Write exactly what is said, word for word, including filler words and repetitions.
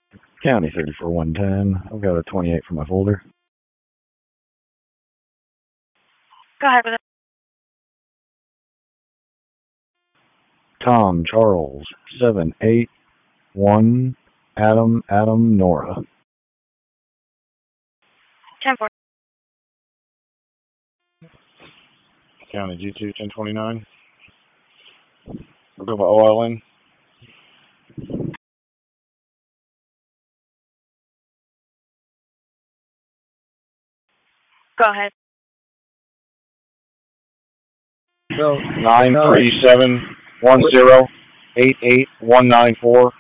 County thirty-four one ten. I've got a twenty-eight for my folder. Go ahead with it. Tom Charles seven eight one Adam Adam Nora. ten four. County G two ten twenty-nine. We'll go by O L N. Go ahead. nine three seven one zero eight eight one nine four.